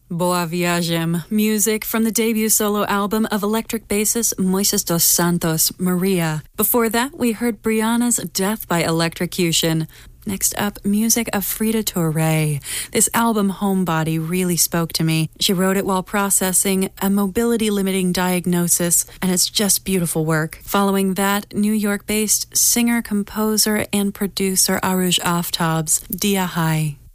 Boa Viagem, music from the debut solo album of electric bassist Moises dos Santos, Maria. Before that, we heard Brianna's Death by Electrocution. Next up, music of Frida Touré. This album, Homebody, really spoke to me. She wrote it while processing a mobility-limiting diagnosis, and it's just beautiful work. Following that, New York-based singer, composer, and producer Aruj Aftab's Dia Hai.